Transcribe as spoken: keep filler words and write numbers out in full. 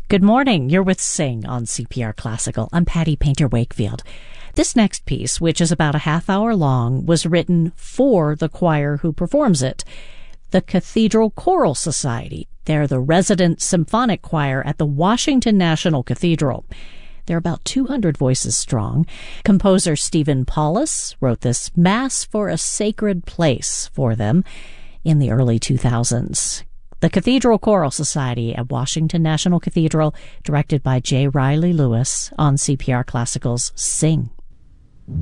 Good morning. You're with Sing on C P R Classical. I'm Patty Painter-Wakefield. This next piece, which is about a half hour long, was written for the choir who performs it, the Cathedral Choral Society. They're the resident symphonic choir at the Washington National Cathedral. They're about two hundred voices strong. Composer Stephen Paulus wrote this Mass for a Sacred Place for them in the early two thousands. The Cathedral Choral Society at Washington National Cathedral, directed by J. Riley Lewis on C P R Classical's Sing.